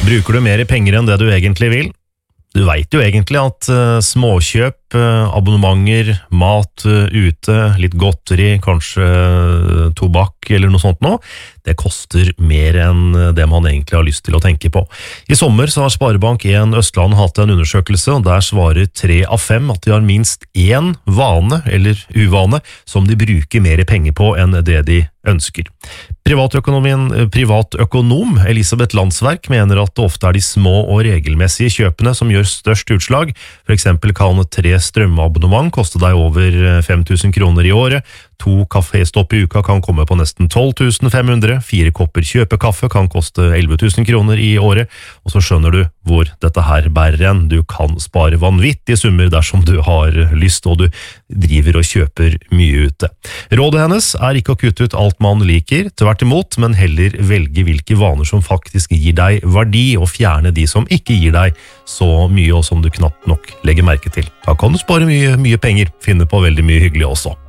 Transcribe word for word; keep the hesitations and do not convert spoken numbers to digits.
Bruker du mer penger enn det du egentlig vil? Du vet jo egentlig at uh, småkjøp, uh, abonnementer, mat uh, ute, litt godteri, kanskje uh, tobakk eller noe sånt nå, det koster mer enn det man egentlig har lyst til å tenke på. I sommer så har Sparebank en Østland hatt en undersøkelse, og der svarer tre av fem at de har minst én vane eller uvane som de bruker mer penger på enn det de ønsker. Privatøkonomien, privatøkonom Elisabeth Landsverk mener at det ofte er de små og regelmessige kjøpene som gjør størst utslag. For eksempel kan tre strømabonnement koste deg over fem tusen kroner i året, to kaféstopp i uka kan komme på nesten tolv tusen fem hundre, fire kopper kjøpekaffe kan koste elleve tusen kroner i året, og så skjønner du hvor dette her bærer en. Du kan spare vanvittige summer dersom du har lyst, og du driver og kjøper mye ute. Rådet hennes er ikke å kutte ut alt man liker, tvert imot, men heller velge hvilke vaner som faktisk gir deg verdi, og fjerne de som ikke gir deg så mye, og som du knapt nok legger merke til. Da kan du spare mye, mye penger, finne på veldig mye hyggelig også.